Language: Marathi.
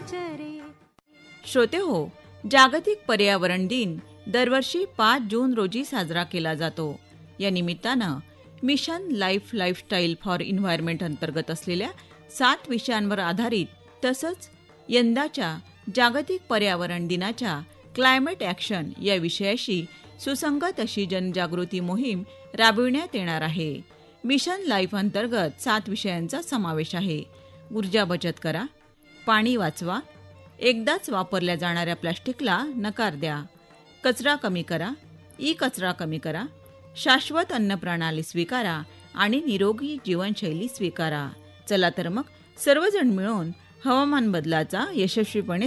श्रोते हो, जागतिक पर्यावरण दिन दरवर्षी 5 जून रोजी साजरा केला जातो. या निमित्तानं mission life lifestyle for environment अंतर्गत असलेल्या 7 विषयांवर आधारित तसंच यंदाच्या जागतिक पर्यावरण दिनाच्या क्लायमेट ॲक्शन या विषयाशी सुसंगत अशी जनजागृती मोहीम राबविण्यात येणार आहे. मिशन लाईफ अंतर्गत 7 विषयांचा समावेश आहे. ऊर्जा बचत करा, पाणी वाचवा, एकदाच वापरल्या जाणाऱ्या प्लास्टिकला नकार द्या, कचरा कमी करा, ई कचरा कमी करा, शाश्वत अन्न प्रणाली स्वीकारा आणि निरोगी जीवनशैली स्वीकारा. चला तर मग सर्वजण मिळून हवामान बदलाचा यशस्वीपणे